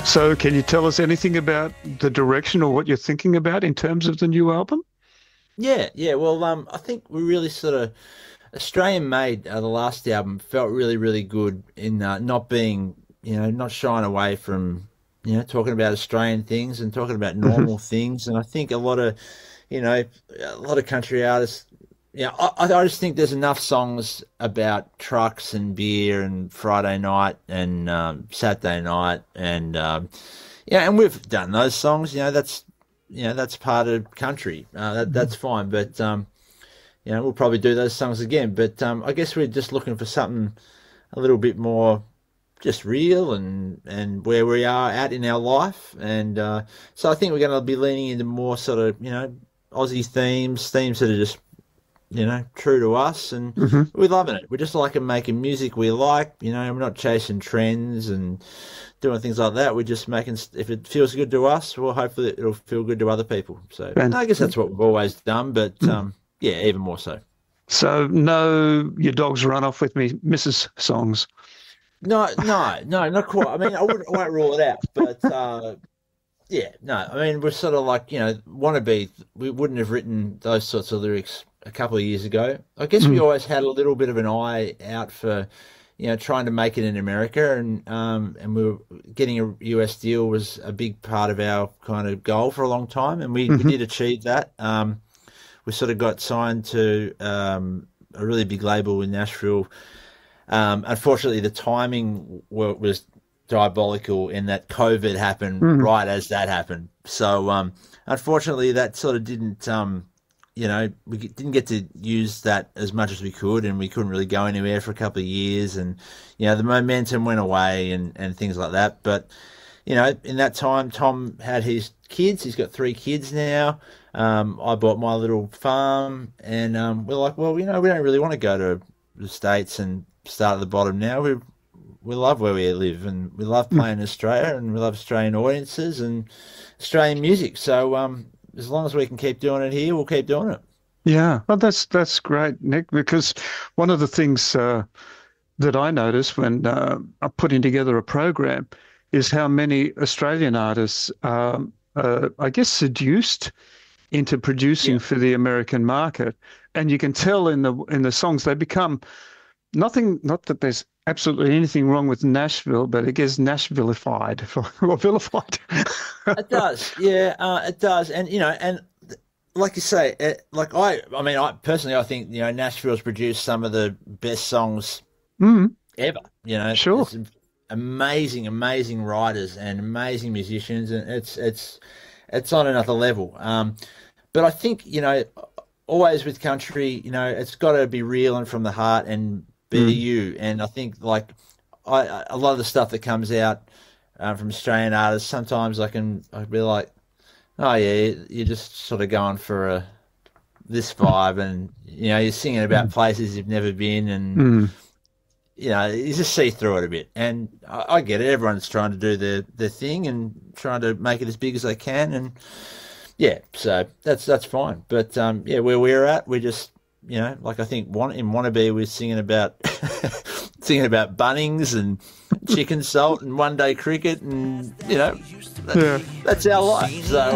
So, can you tell us anything about the direction or what you're thinking about in terms of the new album? Yeah, yeah. Well, I think we really sort of Australian made the last album felt really, really good in not being, not shying away from, talking about Australian things and talking about Hmm. normal things. And I think you know, a lot of country artists, I just think there's enough songs about trucks and beer and Friday night and Saturday night and we've done those songs. That's part of country. That's fine, but we'll probably do those songs again. But I guess we're just looking for something a little bit more just real and where we are at in our life. And so I think we're going to be leaning into more sort of Aussie themes that are just true to us, and Hmm. we're loving it. We're just liking making music we like. We're not chasing trends and doing things like that. We're just making, if it feels good to us, well, hopefully it'll feel good to other people. So And I guess that's what we've always done, but yeah, even more so. so, no, your dogs run off with me, Mrs. Songs. No, no, no, not quite. I mean, I won't rule it out, but yeah, no. I mean, we're sort of like, wannabe. We wouldn't have written those sorts of lyrics a couple of years ago. I guess we Mm. always had a little bit of an eye out for, trying to make it in America, and we were getting a US deal was a big part of our kind of goal for a long time, and we Hmm. did achieve that. We sort of got signed to a really big label in Nashville. Unfortunately, the timing was diabolical in that COVID happened Mm. right as that happened. So, unfortunately, that sort of didn't, we didn't get to use that as much as we could, and we couldn't really go anywhere for a couple of years, and the momentum went away and things like that. But in that time, Tom had his kids. He's got three kids now. I bought my little farm, and we're like, well, we don't really want to go to the States and start at the bottom now. We love where we live, and we love Mm. playing in Australia, and we love Australian audiences and Australian music. So as long as we can keep doing it here, we'll keep doing it. Yeah, well, that's great, Nick, because one of the things that I notice when I'm putting together a program is how many Australian artists, I guess, seduced into producing Yeah. for the American market, and you can tell in the songs they become nothing. Not that there's absolutely anything wrong with Nashville, but it gets Nashvillified or vilified. It does, yeah, it does, and and like you say, like I mean, I personally, I think Nashville's produced some of the best songs Mm, ever. sure. There's some amazing, amazing writers and amazing musicians, and it's on another level. But I think always with country, it's got to be real and from the heart and be Mm, you. And I think like a lot of the stuff that comes out from Australian artists, sometimes I'd be like, oh yeah, you're just sort of going for this vibe, and you're singing about mm, places you've never been, and mm. you just see through it a bit. And I get it. Everyone's trying to do their thing and trying to make it as big as they can. And yeah, so that's fine. But yeah, where we're at, we just like I think in Wannabe we're singing about singing about Bunnings and chicken salt and one day cricket, and that, Yeah. that's our life. So